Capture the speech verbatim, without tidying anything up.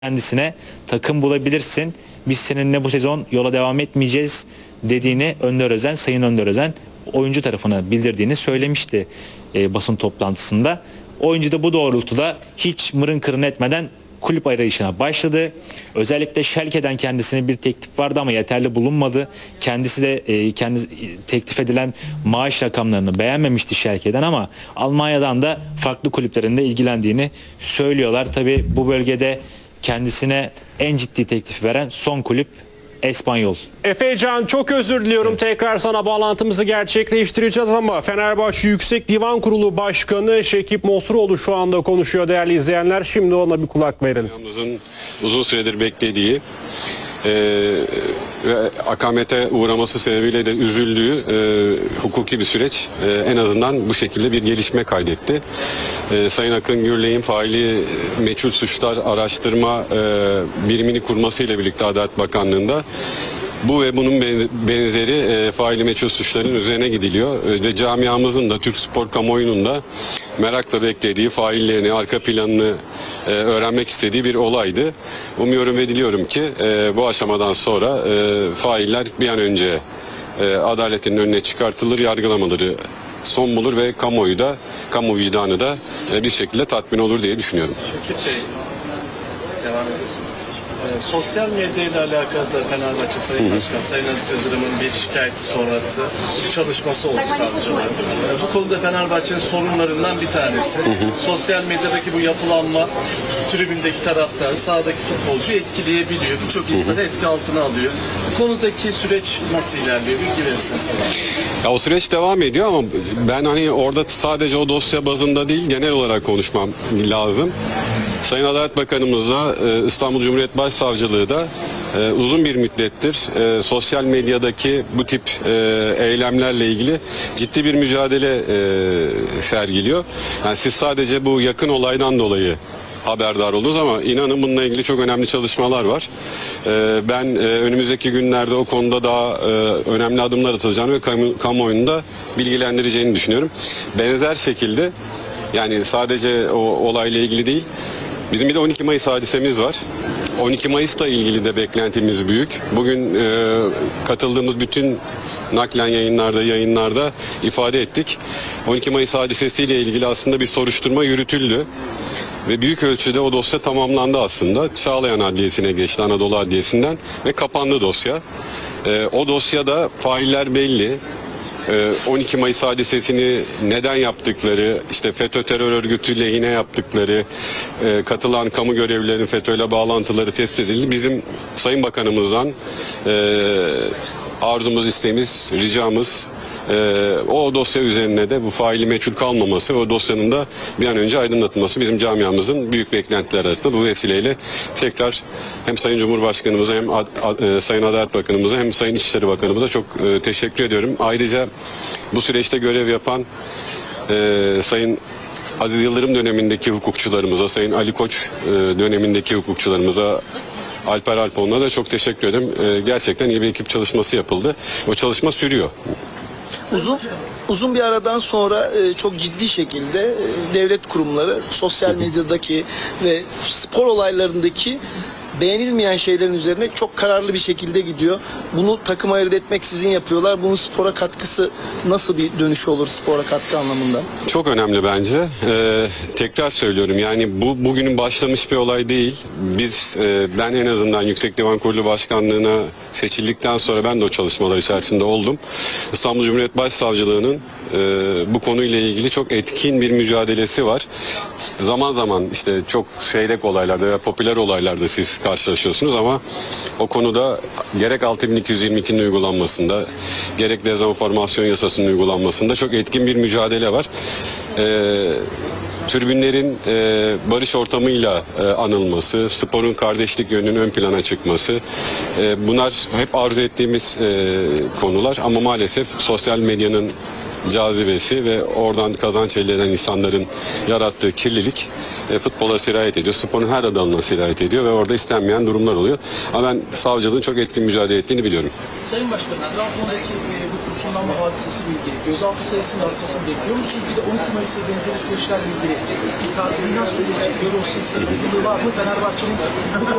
kendisine takım bulabilirsin, biz seninle bu sezon yola devam etmeyeceğiz dediğini Önder Özen, Sayın Önder Özen oyuncu tarafına bildirdiğini söylemişti e, basın toplantısında. Oyuncu da bu doğrultuda hiç mırın kırın etmeden kulüp arayışına başladı. Özellikle Schalke'den kendisine bir teklif vardı ama yeterli bulunmadı. Kendisi de e, kendi teklif edilen maaş rakamlarını beğenmemişti Schalke'den ama Almanya'dan da farklı kulüplerinde ilgilendiğini söylüyorlar. Tabii bu bölgede kendisine en ciddi teklif veren son kulüp Espanyol. Efecan, çok özür diliyorum. Evet. Tekrar sana bağlantımızı gerçekleştireceğiz ama Fenerbahçe Yüksek Divan Kurulu Başkanı Şekip Mosuroğlu şu anda konuşuyor değerli izleyenler. Şimdi ona bir kulak verelim. Dünyamızın uzun süredir beklediği e, ve akamete uğraması sebebiyle de üzüldüğü e, hukuki bir süreç e, en azından bu şekilde bir gelişme kaydetti. E, Sayın Akın Gürley'in faili meçhul suçlar araştırma e, birimini kurmasıyla birlikte Adalet Bakanlığı'nda bu ve bunun benzeri e, faili meçhul suçların üzerine gidiliyor. Ve camiamızın da Türk spor kamuoyunun da merakla beklediği, faillerini, arka planını e, öğrenmek istediği bir olaydı. Umuyorum ve diliyorum ki e, bu aşamadan sonra e, failler bir an önce e, adaletin önüne çıkartılır, yargılamaları son bulur ve kamuoyu da, kamu vicdanı da e, bir şekilde tatmin olur diye düşünüyorum. Şekip Bey, devam ediyorsunuz. Ee, sosyal medyayla alakalı da Fenerbahçe Sayın Hı-hı. Başkan Sayın Aziz Yıldırım'ın bir şikayeti sonrası bir çalışması oldu savcılar. Ee, bu konuda Fenerbahçe'nin sorunlarından bir tanesi. Hı-hı. Sosyal medyadaki bu yapılanma tribündeki taraftarı, sahadaki futbolcuyu etkileyebiliyor. Birçok insanı etki altına alıyor. Bu konudaki süreç nasıl ilerliyor? Bilgi verirseniz. Ya o süreç devam ediyor ama ben hani orada sadece o dosya bazında değil genel olarak konuşmam lazım. Sayın Adalet Bakanımızla İstanbul Cumhuriyet Başsavcılığı da e, uzun bir müddettir e, sosyal medyadaki bu tip e, eylemlerle ilgili ciddi bir mücadele e, sergiliyor. Yani siz sadece bu yakın olaydan dolayı haberdar oldunuz ama inanın bununla ilgili çok önemli çalışmalar var. E, ben e, önümüzdeki günlerde o konuda daha e, önemli adımlar atılacağını ve kamu, kamuoyunu da bilgilendireceğini düşünüyorum. Benzer şekilde yani sadece o olayla ilgili değil, bizim bir de on iki Mayıs hadisemiz var. on iki Mayıs'la ilgili de beklentimiz büyük. Bugün e, katıldığımız bütün naklen yayınlarda, yayınlarda ifade ettik. on iki Mayıs hadisesiyle ilgili aslında bir soruşturma yürütüldü. Ve büyük ölçüde o dosya tamamlandı aslında. Çağlayan Adliyesi'ne geçti, Anadolu Adliyesi'nden ve kapandı dosya. E, o dosyada failler belli. on iki Mayıs hadisesini neden yaptıkları, işte FETÖ terör örgütü lehine yaptıkları, katılan kamu görevlilerinin FETÖ'yle bağlantıları tespit edildi. Bizim Sayın Bakanımızdan arzumuz, isteğimiz, ricamız Ee, o dosya üzerine de bu faili meçhul kalmaması, o dosyanın da bir an önce aydınlatılması bizim camiamızın büyük beklentileri arasında. Bu vesileyle tekrar hem Sayın Cumhurbaşkanımıza hem ad, ad, e, Sayın Adalet Bakanımıza hem Sayın İçişleri Bakanımıza çok e, teşekkür ediyorum. Ayrıca bu süreçte görev yapan e, Sayın Aziz Yıldırım dönemindeki hukukçularımıza, Sayın Ali Koç e, dönemindeki hukukçularımıza, Alper Alpoğlu'na da çok teşekkür ederim. E, gerçekten iyi bir ekip çalışması yapıldı. O çalışma sürüyor. Uzun uzun bir aradan sonra e, çok ciddi şekilde e, devlet kurumları sosyal medyadaki ve spor olaylarındaki beğenilmeyen şeylerin üzerine çok kararlı bir şekilde gidiyor. Bunu takım ayırt etmeksizin yapıyorlar. Bunun spora katkısı nasıl bir dönüşü olur spora katkı anlamında? Çok önemli bence. Ee, tekrar söylüyorum yani bu bugünün başlamış bir olay değil. Biz e, ben en azından Yüksek Divan Kurulu Başkanlığı'na seçildikten sonra ben de o çalışmalar içerisinde oldum. İstanbul Cumhuriyet Başsavcılığı'nın e, bu konuyla ilgili çok etkin bir mücadelesi var. Zaman zaman işte çok seyrek olaylarda veya popüler olaylarda siz karşılaşıyorsunuz ama o konuda gerek altı bin iki yüz yirmi ikinin uygulanmasında gerek dezenformasyon yasasının uygulanmasında çok etkin bir mücadele var. Ee, Tribünlerin e, barış ortamıyla e, anılması, sporun kardeşlik yönünün ön plana çıkması, e, bunlar hep arzu ettiğimiz e, konular ama maalesef sosyal medyanın cazibesi ve oradan kazanç elde eden insanların yarattığı kirlilik e, futbola sirayet ediyor. Sporun her dalına sirayet ediyor ve orada istenmeyen durumlar oluyor. Ama ben savcılığın çok etkin mücadele ettiğini biliyorum. Sayın Başkanım, Trabzon'daki e, bu kurşunlanma hadisesiyle ilgili gözaltı sayısının artmasını bekliyor musunuz? Bir de on iki Mayıs'ta benzeri süreçlerle ilgili bir tazminat süreci, bir dosyası hazırlığı var mı? Fenerbahçe'nin